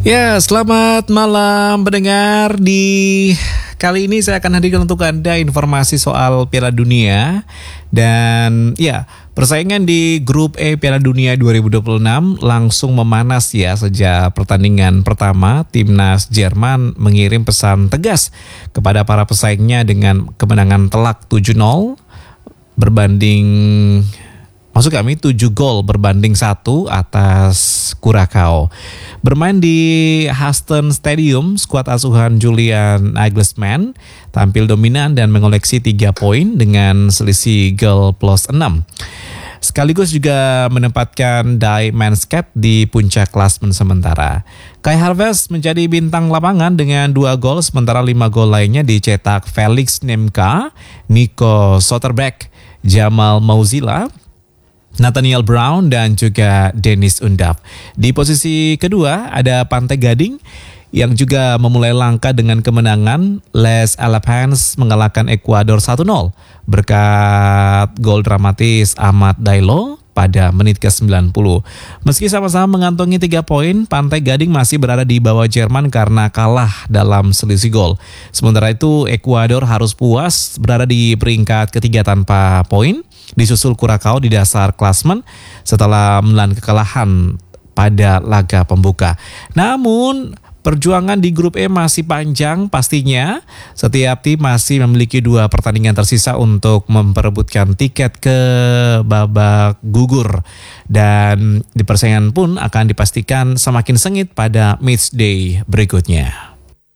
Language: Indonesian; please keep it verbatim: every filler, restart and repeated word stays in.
Ya, selamat malam pendengar. Di kali ini saya akan hadirkan untuk Anda informasi soal Piala Dunia. Dan ya, persaingan di grup E Piala Dunia dua ribu dua puluh enam langsung memanas ya. Sejak pertandingan pertama, timnas Jerman mengirim pesan tegas kepada para pesaingnya dengan kemenangan telak tujuh nol berbanding Maksud kami tujuh gol berbanding satu atas Curaçao. Bermain di Houston Stadium, skuad asuhan Julian Nagelsmann tampil dominan dan mengoleksi tiga poin dengan selisih gol plus enam. Sekaligus juga menempatkan Die Manscaped di puncak klasemen sementara. Kai Havertz menjadi bintang lapangan dengan dua gol, sementara lima gol lainnya dicetak Felix Nemka, Nico Soterbeck, Jamal Mauzila, Nathaniel Brown dan juga Dennis Undav. Di posisi kedua ada Pantai Gading yang juga memulai langkah dengan kemenangan. Les Alapans mengalahkan Ekuador satu nol berkat gol dramatis Ahmad Dailo pada menit ke sembilan puluh. Meski sama-sama mengantongi tiga poin, Pantai Gading masih berada di bawah Jerman karena kalah dalam selisih gol. Sementara itu Ekuador harus puas berada di peringkat ketiga tanpa poin, disusul Curaçao di dasar klasemen setelah menelan kekalahan pada laga pembuka. Namun perjuangan di grup E masih panjang pastinya. Setiap tim masih memiliki dua pertandingan tersisa untuk memperebutkan tiket ke babak gugur. Dan di persaingan pun akan dipastikan semakin sengit pada matchday berikutnya.